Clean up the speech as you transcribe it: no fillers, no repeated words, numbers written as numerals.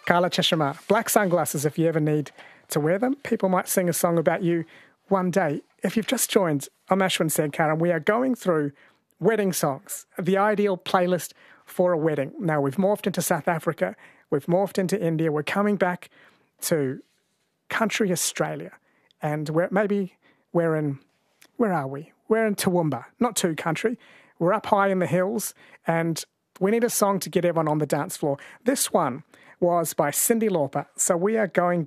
Kala Chashama. Black sunglasses if you ever need to wear them. People might sing a song about you one day. If you've just joined, I'm Ashwin Sankara, and we are going through wedding songs, the ideal playlist for a wedding. Now, we've morphed into South Africa. We've morphed into India. We're coming back to country Australia. And where are we? We're in Toowoomba, not too country. We're up high in the hills, and we need a song to get everyone on the dance floor. This one was by Cyndi Lauper. So we are going